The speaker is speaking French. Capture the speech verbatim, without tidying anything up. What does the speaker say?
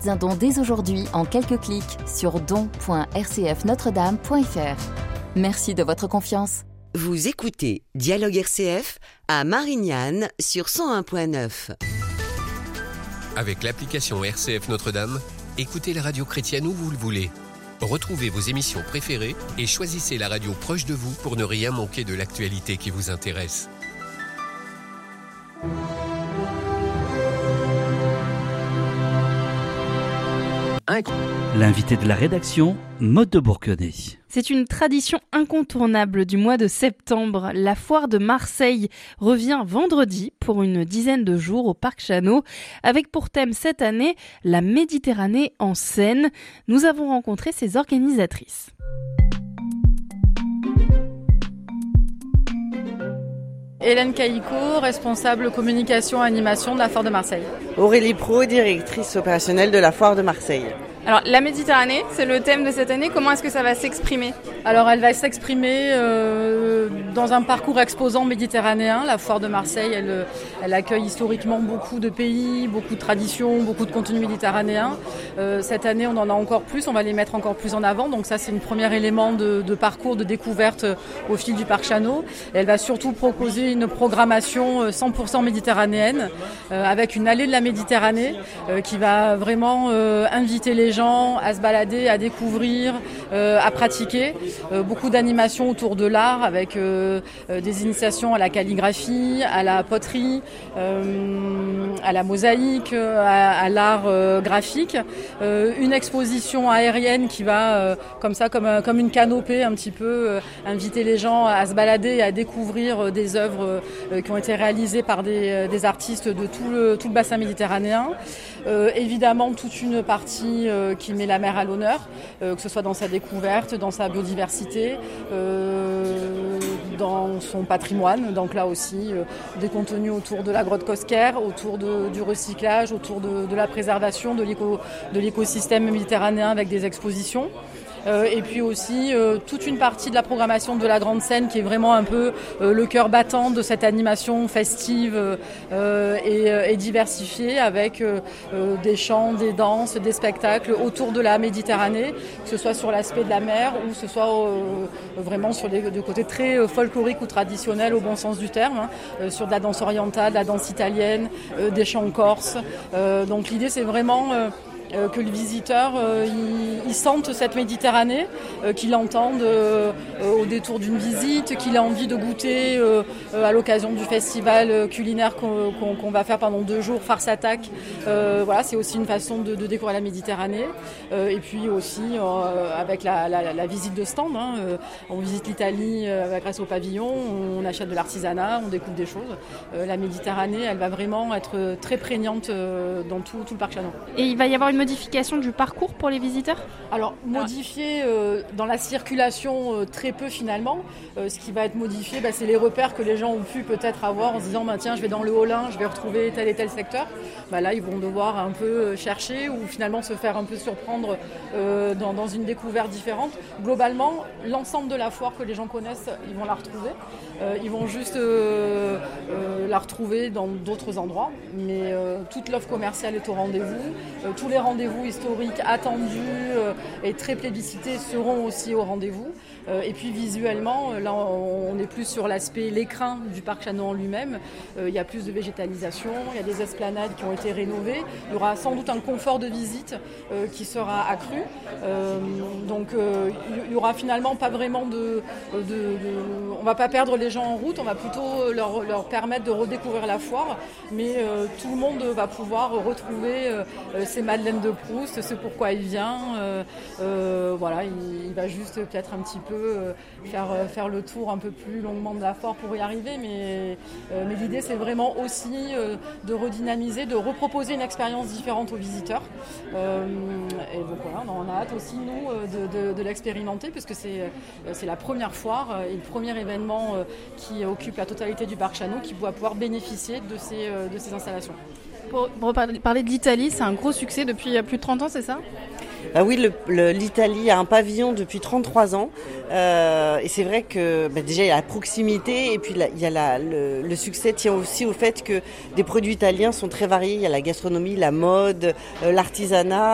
Faites un don dès aujourd'hui en quelques clics sur don point r c f notre dame point f r. Merci de votre confiance. Vous écoutez Dialogue R C F à Marignane sur cent un point neuf. Avec l'application R C F Notre-Dame, écoutez la radio chrétienne où vous le voulez. Retrouvez vos émissions préférées et choisissez la radio proche de vous pour ne rien manquer de l'actualité qui vous intéresse. L'invité de la rédaction, Maude de Bourquenay. C'est une tradition incontournable du mois de septembre. La foire de Marseille revient vendredi pour une dizaine de jours au Parc Chanot, avec pour thème cette année la Méditerranée en scène. Nous avons rencontré ses organisatrices. Hélène Caïco, responsable communication et animation de la Foire de Marseille. Aurélie Pro, directrice opérationnelle de la Foire de Marseille. Alors, la Méditerranée, c'est le thème de cette année. Comment est-ce que ça va s'exprimer ? Alors, elle va s'exprimer euh, dans un parcours exposant méditerranéen. La Foire de Marseille, elle, elle accueille historiquement beaucoup de pays, beaucoup de traditions, beaucoup de contenus méditerranéens. Euh, cette année, on en a encore plus, on va les mettre encore plus en avant. Donc ça, c'est un premier élément de, de parcours, de découverte au fil du Parc Chanot. Et elle va surtout proposer une programmation cent pour cent méditerranéenne, euh, avec une allée de la Méditerranée euh, qui va vraiment euh, inviter les gens à se balader, à découvrir, euh, à pratiquer. Euh, beaucoup d'animations autour de l'art avec euh, euh, des initiations à la calligraphie, à la poterie, euh, à la mosaïque, à, à l'art euh, graphique. Euh, une exposition aérienne qui va, euh, comme ça, comme, comme une canopée, un petit peu, euh, inviter les gens à se balader et à découvrir euh, des œuvres euh, qui ont été réalisées par des, des artistes de tout le, tout le bassin méditerranéen. Euh, évidemment, toute une partie euh, qui met la mer à l'honneur, euh, que ce soit dans sa découverte, dans sa biodiversité, euh, dans son patrimoine. Donc là aussi, euh, des contenus autour de la grotte Cosquer, autour de, du recyclage, autour de, de la préservation de, l'éco, de l'écosystème méditerranéen avec des expositions. Euh, et puis aussi euh, toute une partie de la programmation de la grande scène qui est vraiment un peu euh, le cœur battant de cette animation festive euh, et, et diversifiée avec euh, euh, des chants, des danses, des spectacles autour de la Méditerranée, que ce soit sur l'aspect de la mer ou que ce soit euh, vraiment sur les de côté très folklorique ou traditionnel au bon sens du terme, hein, euh, sur de la danse orientale, de la danse italienne, euh, des chants corses. Euh, donc l'idée c'est vraiment euh, Euh, que le visiteur euh, il, il sente cette Méditerranée, euh, qu'il l'entende euh, euh, au détour d'une visite, qu'il a envie de goûter euh, euh, à l'occasion du festival culinaire qu'on, qu'on, qu'on va faire pendant deux jours, Farce Attaque. Euh, voilà, c'est aussi une façon de, de découvrir la Méditerranée. Euh, et puis aussi euh, avec la, la, la visite de stand, hein, euh, on visite l'Italie euh, grâce au pavillon, on achète de l'artisanat, on découvre des choses. Euh, la Méditerranée, elle va vraiment être très prégnante euh, dans tout, tout le Parc Chanot. Et il va y avoir une modification du parcours pour les visiteurs ? Alors, modifié euh, dans la circulation euh, très peu finalement. Euh, ce qui va être modifié, bah, c'est les repères que les gens ont pu peut-être avoir en se disant bah, tiens, je vais dans le Haut-Rhin, je vais retrouver tel et tel secteur. Bah, là, ils vont devoir un peu chercher ou finalement se faire un peu surprendre euh, dans, dans une découverte différente. Globalement, l'ensemble de la foire que les gens connaissent, ils vont la retrouver. Euh, ils vont juste euh, euh, la retrouver dans d'autres endroits. Mais euh, toute l'offre commerciale est au rendez-vous. Euh, tous les rendez-vous historiques attendus euh, et très plébiscités seront aussi au rendez-vous. Euh, et puis visuellement, là on est plus sur l'aspect l'écrin du Parc Chanot en lui-même. Euh, il y a plus de végétalisation, il y a des esplanades qui ont été rénovées. Il y aura sans doute un confort de visite euh, qui sera accru. Euh, donc euh, il y aura finalement pas vraiment de, de, de... On va pas perdre les gens en route, on va plutôt leur, leur permettre de redécouvrir la foire. Mais euh, tout le monde va pouvoir retrouver euh, ses Madeleine de Proust, ce pourquoi il vient. Euh, euh, voilà, il, il va juste peut-être un petit peu euh, faire, faire le tour un peu plus longuement de la foire pour y arriver. Mais, euh, mais l'idée, c'est vraiment aussi euh, de redynamiser, de reproposer une expérience différente aux visiteurs. Euh, et donc voilà, on a hâte aussi, nous, de, de, de l'expérimenter, puisque c'est, c'est la première foire et le premier événement qui occupe la totalité du Parc Chanot qui va pouvoir bénéficier de ces, de ces installations. Pour, pour parler de l'Italie, c'est un gros succès depuis plus de trente ans, c'est ça ? Ah oui, le, le, l'Italie a un pavillon depuis trente-trois ans. Euh, et c'est vrai que bah, déjà il y a la proximité et puis la, il y a la, le, le succès tient aussi au fait que des produits italiens sont très variés. Il y a la gastronomie, la mode, euh, l'artisanat.